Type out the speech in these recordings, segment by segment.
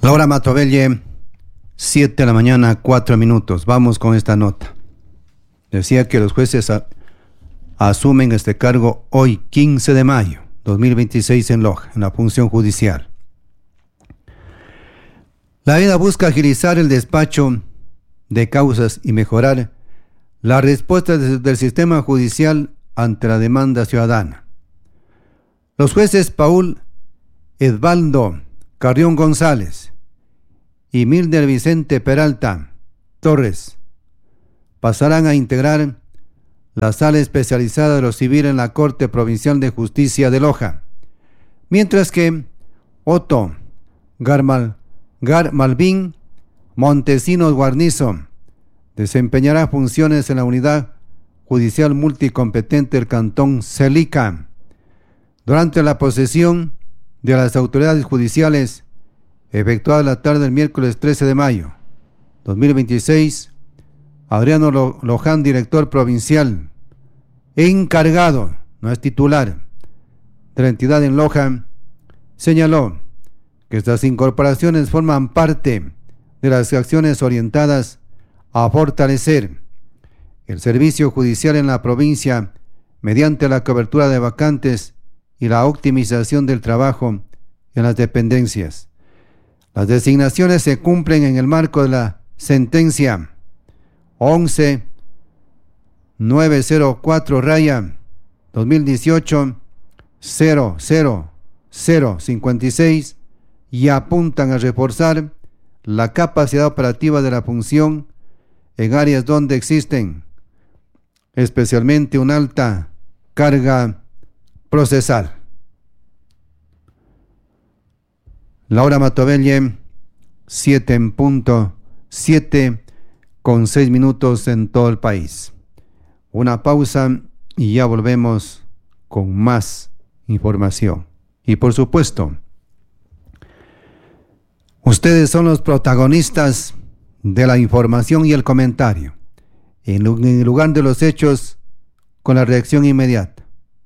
Laura Matovelle, 7 de la mañana, 4 minutos. Vamos con esta nota. Decía que los jueces asumen este cargo hoy, 15 de mayo 2026 en Loja, en la función judicial. La AEDA busca agilizar el despacho de causas y mejorar la respuesta del sistema judicial ante la demanda ciudadana. Los jueces Paul Edvaldo Carrión González y Milder Vicente Peralta Torres pasarán a integrar la sala especializada de lo civil en la Corte Provincial de Justicia de Loja, mientras que Otto Malvin Montesinos Guarnizo desempeñará funciones en la Unidad Judicial Multicompetente del Cantón Celica. Durante la posesión de las autoridades judiciales efectuada la tarde del miércoles 13 de mayo 2026, Adriano Loján, director provincial encargado, no es titular, de la entidad en Loja, señaló que estas incorporaciones forman parte de las acciones orientadas a fortalecer el servicio judicial en la provincia mediante la cobertura de vacantes y la optimización del trabajo en las dependencias. Las designaciones se cumplen en el marco de la sentencia 11-904/2018-00056 y apuntan a reforzar la capacidad operativa de la función en áreas donde existen especialmente una alta carga procesal. Laura Matovelle, 7:06 en todo el país. Una pausa y ya volvemos con más información. Y por supuesto, ustedes son los protagonistas de la información y el comentario. En el lugar de los hechos, con la reacción inmediata.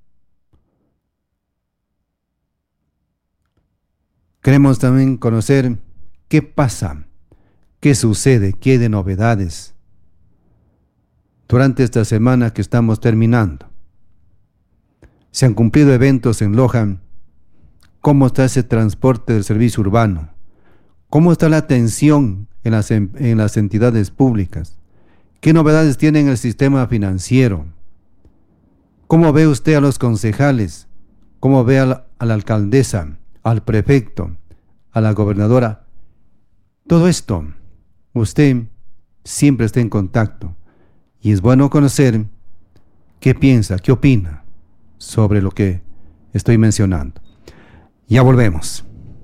Queremos también conocer qué pasa, qué sucede, qué hay de novedades durante esta semana que estamos terminando. Se han cumplido eventos en Loja. ¿Cómo está ese transporte del servicio urbano? ¿Cómo está la atención en las entidades públicas? ¿Qué novedades tiene en el sistema financiero? ¿Cómo ve usted a los concejales? ¿Cómo ve a la alcaldesa, al prefecto, a la gobernadora? Todo esto, usted siempre está en contacto y es bueno conocer qué piensa, qué opina sobre lo que estoy mencionando. Ya volvemos.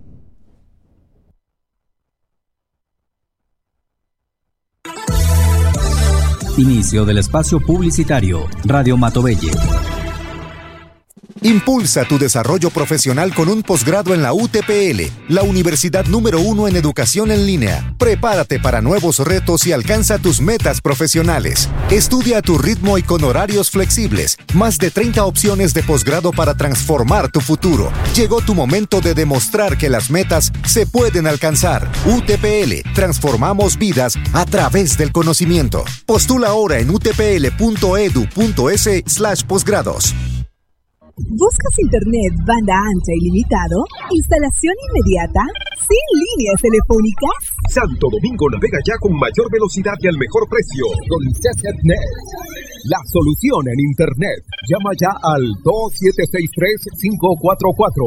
Inicio del espacio publicitario. Radio Matovelle. Impulsa tu desarrollo profesional con un posgrado en la UTPL, la universidad número 1 en educación en línea. Prepárate para nuevos retos y alcanza tus metas profesionales. Estudia a tu ritmo y con horarios flexibles. Más de 30 opciones de posgrado para transformar tu futuro. Llegó tu momento de demostrar que las metas se pueden alcanzar. UTPL, transformamos vidas a través del conocimiento. Postula ahora en utpl.edu.es/posgrados. ¿Buscas internet banda ancha ilimitado? ¿Instalación inmediata? ¿Sin líneas telefónicas? Santo Domingo navega ya con mayor velocidad y al mejor precio con CCNet. La solución en internet. Llama ya al 2763-544.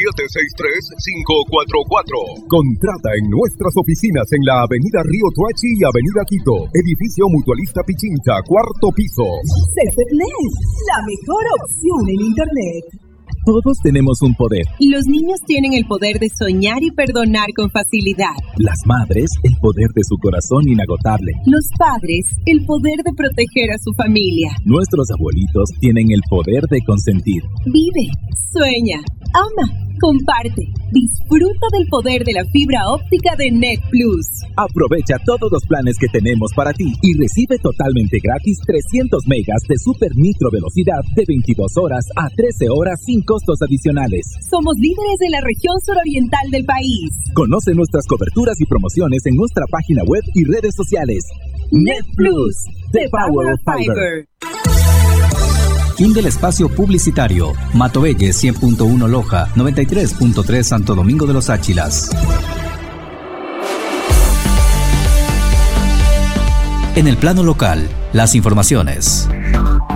2763-544. Contrata en nuestras oficinas en la Avenida Río Tuachi y Avenida Quito. Edificio Mutualista Pichincha, 4º piso. CCNet, la mejor opción en internet. Todos tenemos un poder. Los niños tienen el poder de soñar y perdonar con facilidad. Las madres, el poder de su corazón inagotable. Los padres, el poder de proteger a su familia. Nuestros abuelitos tienen el poder de consentir. Vive, sueña, ama. comparte, disfruta del poder de la fibra óptica de Net Plus. Aprovecha todos los planes que tenemos para ti y recibe totalmente gratis 300 megas de super nitro velocidad de 22 horas a 13 horas sin costos adicionales. Somos líderes en la región suroriental del país. Conoce nuestras coberturas y promociones en nuestra página web y redes sociales. Net Plus, the power of fiber. Fin del espacio publicitario. Matobelle 100.1 Loja, 93.3 Santo Domingo de los Áchilas. En el plano local, las informaciones.